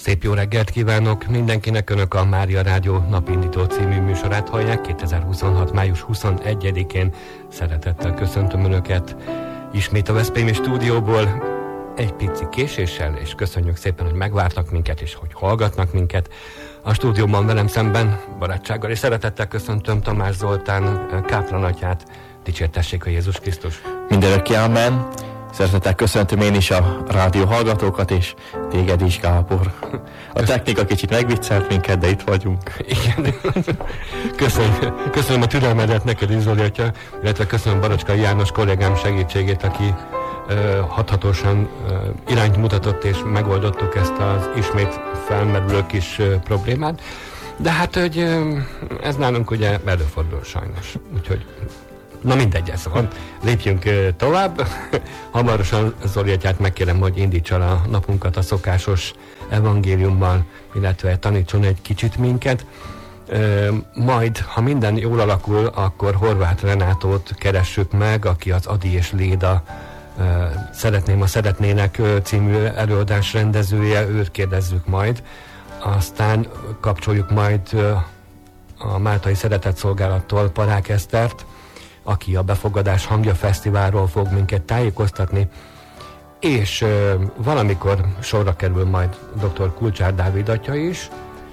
Szép jó reggelt kívánok mindenkinek, Önök a Mária Rádió Napindító című műsorát hallják. 2026. május 21-én szeretettel köszöntöm Önöket ismét a veszprémi stúdióból, egy pici késéssel, és köszönjük szépen, hogy megvártak minket, és hogy hallgatnak minket. A stúdióban velem szemben barátsággal és szeretettel köszöntöm Tamás Zoltán káplanatyát. Dicsértessék a Jézus Krisztus! Mindenökké amen! Szeretettel köszöntöm én is a rádió hallgatókat, és téged is, Gábor. A technika kicsit megviccelt minket, de itt vagyunk. Igen. Köszönöm a türelmedet neked is, Zoli atya, illetve köszönöm Baracskai János kollégám segítségét, aki hathatósan irányt mutatott, és megoldottuk ezt az ismét felmerülő kis problémát. De hát, hogy ez nálunk ugye előfordul sajnos. Úgyhogy na mindegy, ez van. Lépjünk tovább. Hamarosan Zoli atyát megkérem, hogy indítsa a napunkat a szokásos evangéliummal, illetve tanítson egy kicsit minket. Majd, ha minden jól alakul, akkor Horváth Renátót keressük meg, aki az Adi és Léda Szeretném, a Szeretnének című előadás rendezője, őt kérdezzük majd. Aztán kapcsoljuk majd a Máltai Szeretetszolgálattól Parák Esztert, aki a Befogadás Hangja Fesztiválról fog minket tájékoztatni, és valamikor sorra kerül majd dr. Kulcsár Dávid atya is,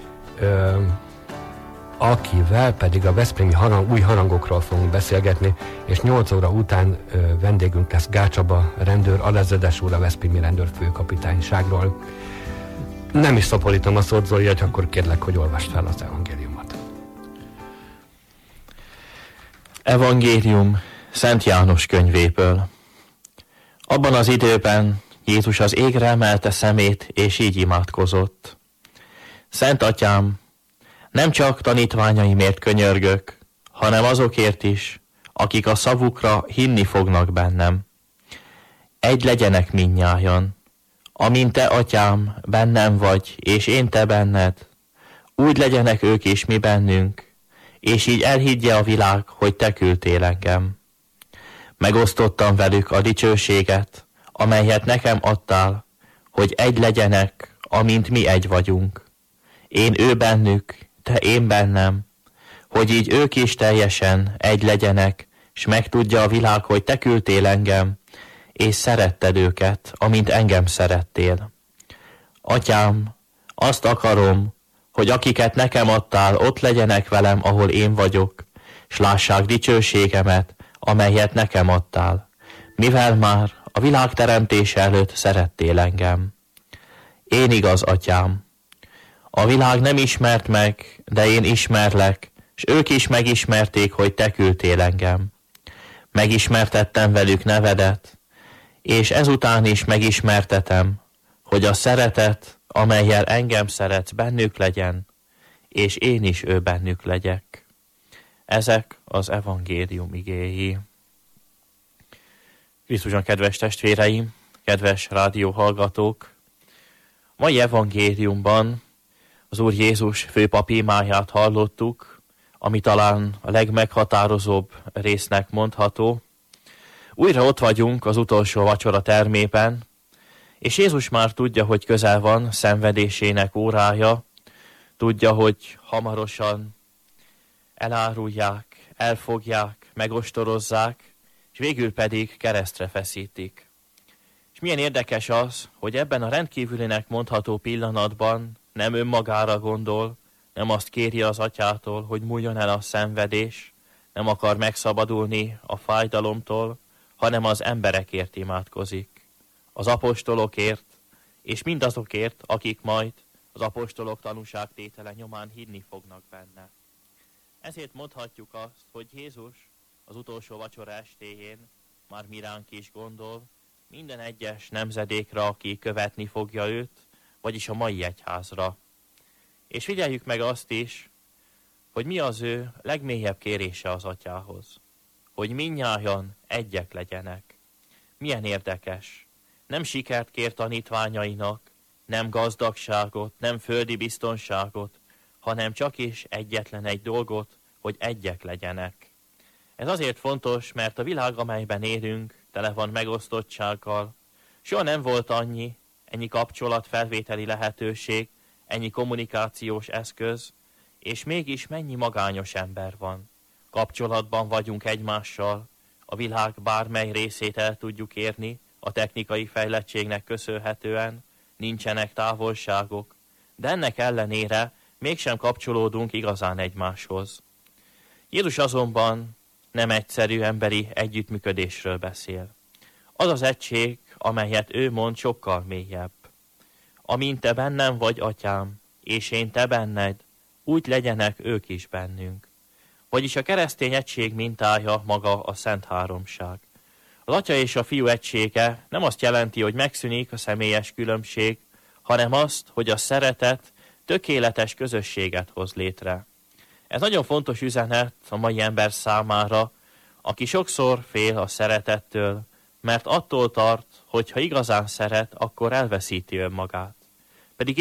akivel pedig a veszprémi új harangokról fogunk beszélgetni, és 8 óra után vendégünk lesz Gácsaba rendőr, alezredes úr, a veszprémi rendőrfőkapitányságról. Nem is szaporítom a szót, Zoli, hogy akkor kérlek, hogy olvasd fel az evangéliumot. Evangélium Szent János könyvéből. Abban az időben Jézus az égre emelte szemét, és így imádkozott. Szent Atyám, nem csak tanítványaimért könyörgök, hanem azokért is, akik a szavukra hinni fognak bennem. Egy legyenek mindnyájan, amint te, Atyám, bennem vagy, és én te benned, úgy legyenek ők is mi bennünk, és így elhiggye a világ, hogy te küldtél engem. Megosztottam velük a dicsőséget, amelyet nekem adtál, hogy egy legyenek, amint mi egy vagyunk. Én ő bennük, te én bennem, hogy így ők is teljesen egy legyenek, s megtudja a világ, hogy te küldtél engem, és szeretted őket, amint engem szerettél. Atyám, azt akarom, hogy akiket nekem adtál, ott legyenek velem, ahol én vagyok, s lássák dicsőségemet, amelyet nekem adtál, mivel már a világ teremtése előtt szerettél engem. Én igaz, Atyám, a világ nem ismert meg, de én ismerlek, s ők is megismerték, hogy te küldtél engem. Megismertettem velük nevedet, és ezután is megismertetem, hogy a szeretet, amellyel engem szeretsz, bennük legyen, és én is ő bennük legyek. Ezek az evangélium igéi. Krisztuson kedves testvéreim, kedves rádióhallgatók! Mai evangéliumban az Úr Jézus főpap imáját hallottuk, ami talán a legmeghatározóbb résznek mondható. Újra ott vagyunk az utolsó vacsora termében, és Jézus már tudja, hogy közel van szenvedésének órája, tudja, hogy hamarosan elárulják, elfogják, megostorozzák, és végül pedig keresztre feszítik. És milyen érdekes az, hogy ebben a rendkívülinek mondható pillanatban nem önmagára gondol, nem azt kéri az atyától, hogy múljon el a szenvedés, nem akar megszabadulni a fájdalomtól, hanem az emberekért imádkozik. Az apostolokért, és mindazokért, akik majd az apostolok tanúságtétele nyomán hinni fognak benne. Ezért mondhatjuk azt, hogy Jézus az utolsó vacsora estéjén már mi ránk is gondol, minden egyes nemzedékre, aki követni fogja őt, vagyis a mai egyházra. És figyeljük meg azt is, hogy mi az ő legmélyebb kérése az atyához. Hogy mindnyájan egyek legyenek. Milyen érdekes. Nem sikert kér tanítványainak, nem gazdagságot, nem földi biztonságot, hanem csak is egyetlen egy dolgot, hogy egyek legyenek. Ez azért fontos, mert a világ, amelyben élünk, tele van megosztottsággal. Soha nem volt ennyi kapcsolatfelvételi lehetőség, ennyi kommunikációs eszköz, és mégis mennyi magányos ember van. Kapcsolatban vagyunk egymással, a világ bármely részét el tudjuk érni, a technikai fejlettségnek köszönhetően nincsenek távolságok, de ennek ellenére mégsem kapcsolódunk igazán egymáshoz. Jézus azonban nem egyszerű emberi együttműködésről beszél. Az az egység, amelyet ő mond, sokkal mélyebb. Amint te bennem vagy, atyám, és én te benned, úgy legyenek ők is bennünk. Vagyis a keresztény egység mintája maga a Szent Háromság. Az Atya és a Fiú egysége nem azt jelenti, hogy megszűnik a személyes különbség, hanem azt, hogy a szeretet tökéletes közösséget hoz létre. Ez nagyon fontos üzenet a mai ember számára, aki sokszor fél a szeretettől, mert attól tart, hogy ha igazán szeret, akkor elveszíti önmagát.